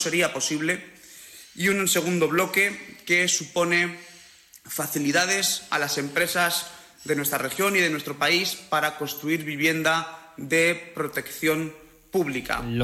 sería posible. Y un segundo bloque que supone facilidades a las empresas de nuestra región y de nuestro país para construir vivienda de protección pública.